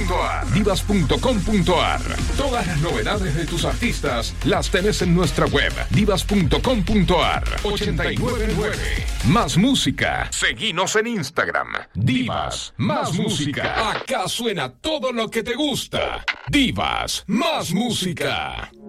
Divas.com.ar. Todas las novedades de tus artistas las tenés en nuestra web, divas.com.ar. 899. Más música. Seguinos en Instagram. Divas, más música. Acá suena todo lo que te gusta. Divas, más música.